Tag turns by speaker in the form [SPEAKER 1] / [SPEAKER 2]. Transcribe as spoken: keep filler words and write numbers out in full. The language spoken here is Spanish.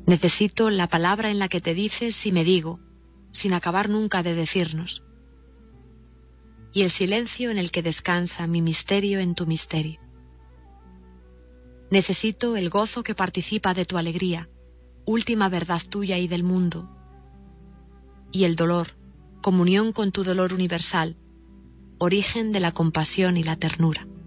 [SPEAKER 1] Necesito la palabra en la que te dices y me digo, sin acabar nunca de decirnos, y el silencio en el que descansa mi misterio en tu misterio. Necesito el gozo que participa de tu alegría, última verdad tuya y del mundo, y el dolor, comunión con tu dolor universal, origen de la compasión y la ternura.